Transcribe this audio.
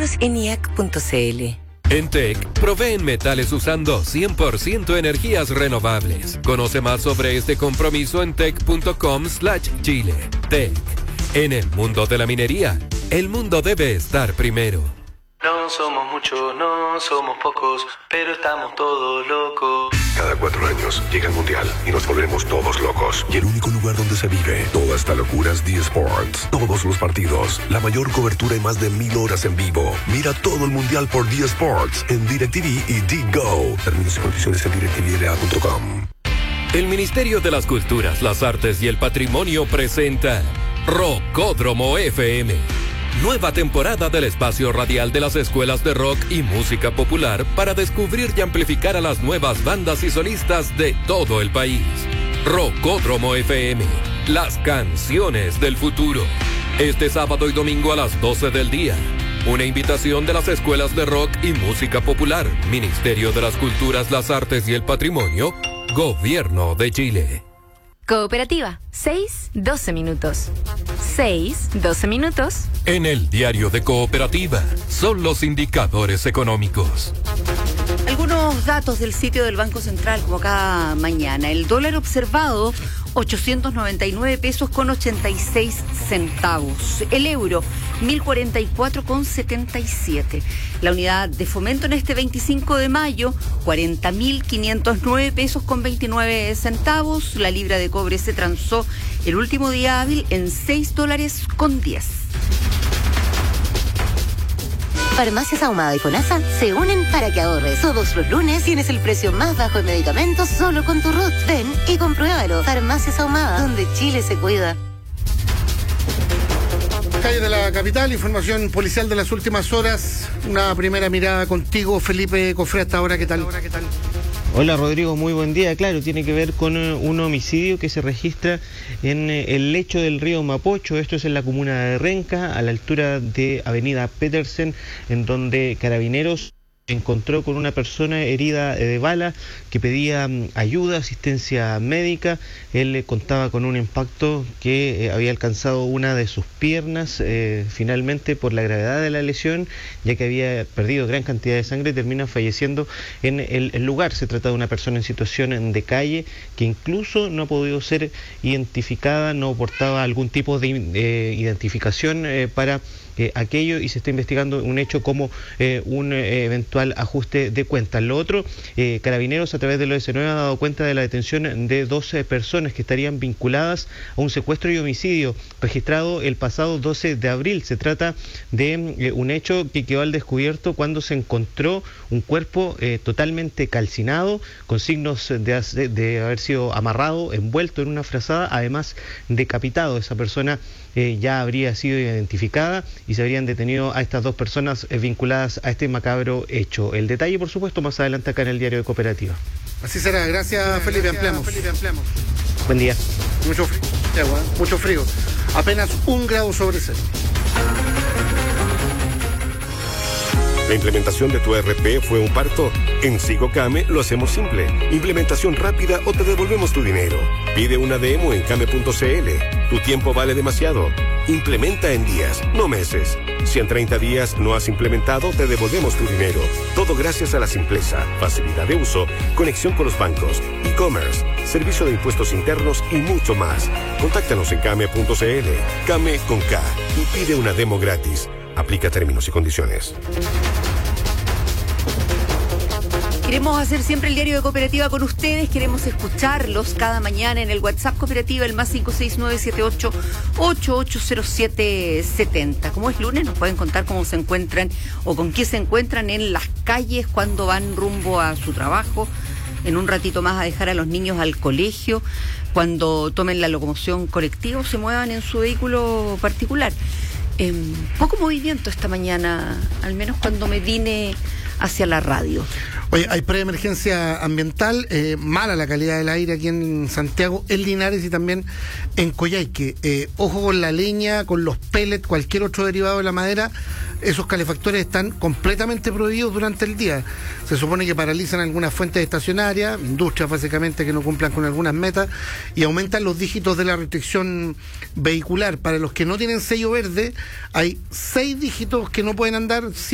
Visítenos en IAC.cl. En TEC, proveen metales usando 100% energías renovables. Conoce más sobre este compromiso en tec.com/Chile. TEC. En el mundo de la minería, el mundo debe estar primero. No somos muchos, no somos pocos, pero estamos todos locos. Cada 4 años llega el Mundial y nos volvemos todos locos. Y el único lugar donde se vive toda esta locura es D Sports. Todos los partidos, la mayor cobertura y más de 1000 horas en vivo. Mira todo el Mundial por D Sports en DirecTV y D-Go. Términos y condiciones en directvla.com. El Ministerio de las Culturas, las Artes y el Patrimonio presenta Rockódromo FM. Nueva temporada del espacio radial de las escuelas de rock y música popular para descubrir y amplificar a las nuevas bandas y solistas de todo el país. Rockódromo FM, las canciones del futuro. Este sábado y domingo a las 12 del día. Una invitación de las escuelas de rock y música popular, Ministerio de las Culturas, las Artes y el Patrimonio, Gobierno de Chile. Cooperativa, 6-12 minutos. 6-12 minutos. En el diario de Cooperativa, son los indicadores económicos. Algunos datos del sitio del Banco Central, como cada mañana. El dólar observado, 899 pesos con 86 centavos. El euro, 1044,77. La unidad de fomento en este 25 de mayo, 40.509 pesos con 29 centavos. La libra de cobre se transó el último día hábil en $6.10. Farmacias Ahumada y FONASA se unen para que ahorres. Todos los lunes tienes el precio más bajo en medicamentos solo con tu RUT. Ven y compruébalo. Farmacias Ahumada, donde Chile se cuida. Calles de la capital, información policial de las últimas horas. Una primera mirada contigo, Felipe Cofré, hasta ahora, ¿qué tal? Hola Rodrigo, muy buen día. Claro, tiene que ver con un homicidio que se registra en el lecho del río Mapocho. Esto es en la comuna de Renca, a la altura de Avenida Petersen, en donde Carabineros encontró con una persona herida de bala que pedía ayuda, asistencia médica. Él contaba con un impacto que había alcanzado una de sus piernas. Finalmente, por la gravedad de la lesión, ya que había perdido gran cantidad de sangre, termina falleciendo en el lugar. Se trata de una persona en situación de calle que incluso no ha podido ser identificada, no portaba algún tipo de identificación para aquello, y se está investigando un hecho como un eventual ajuste de cuentas. Lo otro, Carabineros a través de lo S9 ha dado cuenta de la detención de 12 personas que estarían vinculadas a un secuestro y homicidio registrado el pasado 12 de abril. Se trata de un hecho que quedó al descubierto cuando se encontró un cuerpo totalmente calcinado, con signos de haber sido amarrado, envuelto en una frazada, además decapitado. Esa persona ya habría sido identificada y se habrían detenido a estas 2 personas vinculadas a este macabro hecho. El detalle, por supuesto, más adelante acá en el diario de Cooperativa. Así será. Gracias, Felipe. Ampliamos. Buen día. Mucho frío. Apenas 1 grado sobre cero. ¿La implementación de tu ERP fue un parto? En Sigocame lo hacemos simple. Implementación rápida o te devolvemos tu dinero. Pide una demo en came.cl. Tu tiempo vale demasiado. Implementa en días, no meses. Si en 30 días no has implementado, te devolvemos tu dinero. Todo gracias a la simpleza, facilidad de uso, conexión con los bancos, e-commerce, servicio de impuestos internos y mucho más. Contáctanos en came.cl. Came con K. Y pide una demo gratis. Aplica términos y condiciones. Queremos hacer siempre el diario de Cooperativa con ustedes, queremos escucharlos cada mañana en el WhatsApp Cooperativa, el más 56978880770. Como es lunes, nos pueden contar cómo se encuentran o con qué se encuentran en las calles cuando van rumbo a su trabajo, en un ratito más a dejar a los niños al colegio, cuando tomen la locomoción colectiva o se muevan en su vehículo particular. Poco movimiento esta mañana, al menos cuando me vine hacia la radio. Oye, hay preemergencia ambiental, mala la calidad del aire aquí en Santiago, en Linares y también en Coyhaique. Ojo con la leña, con los pellets, cualquier otro derivado de la madera. Esos calefactores están completamente prohibidos durante el día. Se supone que paralizan algunas fuentes estacionarias, industrias básicamente que no cumplan con algunas metas, y aumentan los dígitos de la restricción vehicular. Para los que no tienen sello verde, hay 6 dígitos que no pueden andar